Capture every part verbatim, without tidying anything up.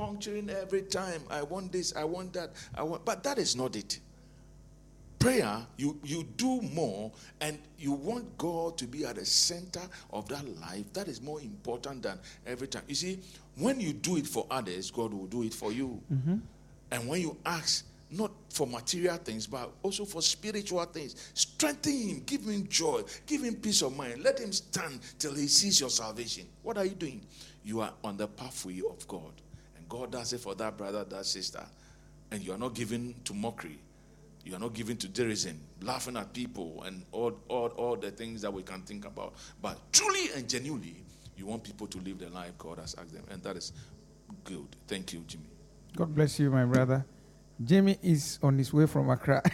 puncturing every time. I want this, I want that, I want. But that is not it. Prayer, you, you do more, and you want God to be at the center of that life. That is more important than every time. You see, when you do it for others, God will do it for you. Mm-hmm. And when you ask, not for material things, but also for spiritual things, strengthen him, give him joy, give him peace of mind. Let him stand till he sees your salvation. What are you doing? You are on the pathway of God. And God does it for that brother, that sister. And you are not given to mockery. You are not given to derision, laughing at people and all, all, all the things that we can think about. But truly and genuinely, you want people to live the life God has asked them. And that is good. Thank you, Jimmy. God bless you, my brother. Jimmy is on his way from Accra.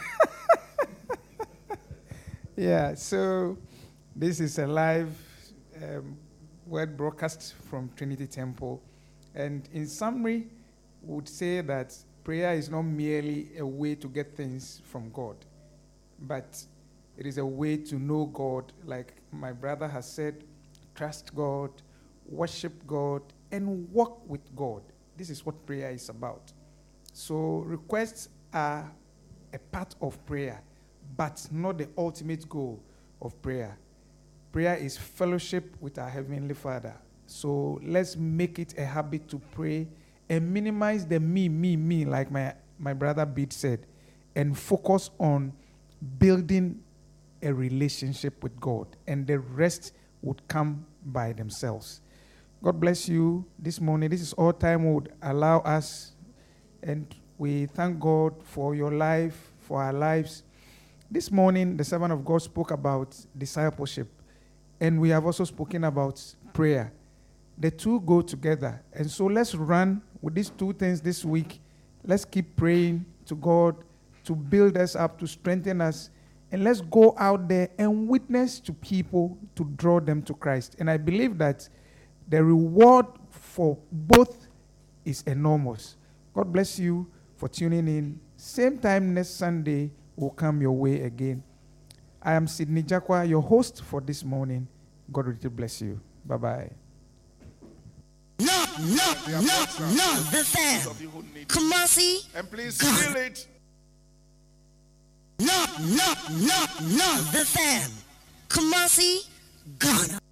Yeah, so this is a live um, word broadcast from Trinity Temple. And in summary, we would say that prayer is not merely a way to get things from God, but it is a way to know God, like my brother has said, trust God, worship God, and walk with God. This is what prayer is about. So requests are a part of prayer, but not the ultimate goal of prayer. Prayer is fellowship with our Heavenly Father. So let's make it a habit to pray and minimize the me, me, me, like my, my brother Beat said, and focus on building a relationship with God, and the rest would come by themselves. God bless you this morning. This is all time would allow us, and we thank God for your life, for our lives. This morning, the servant of God spoke about discipleship, and we have also spoken about prayer. The two go together. And so let's run with these two things this week. Let's keep praying to God to build us up, to strengthen us. And let's go out there and witness to people to draw them to Christ. And I believe that the reward for both is enormous. God bless you for tuning in. Same time next Sunday will come your way again. I am Sidney Jakwa, your host for this morning. God will bless you. Bye-bye. No, no, no, no, the fam. Kumasi. And please feel it. No, no, no, no, the fam. Kumasi, Ghana.